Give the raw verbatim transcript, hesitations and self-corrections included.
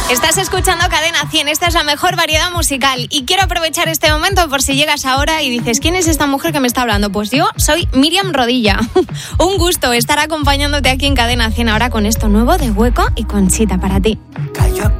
Estás escuchando Cadena cien, esta es la mejor variedad musical y quiero aprovechar este momento por si llegas ahora y dices, ¿quién es esta mujer que me está hablando? Pues yo soy Miriam Rodilla. Un gusto estar acompañándote aquí en Cadena cien ahora con esto nuevo de Hueco y Conchita para ti. Cayó